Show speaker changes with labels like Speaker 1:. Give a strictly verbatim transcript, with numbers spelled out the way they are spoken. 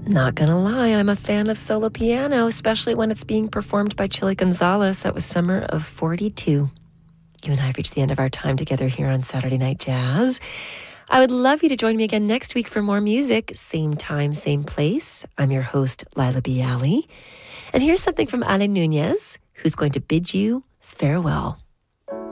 Speaker 1: Not gonna lie, I'm a fan of solo piano, especially when it's being performed by Chili Gonzalez. That was summer of forty-two. You and I have reached the end of our time together here on Saturday Night Jazz. I would love you to join me again next week for more music. Same time, same place. I'm your host, Lila B. Alley. And here's something from Ale Nunez, who's going to bid you farewell.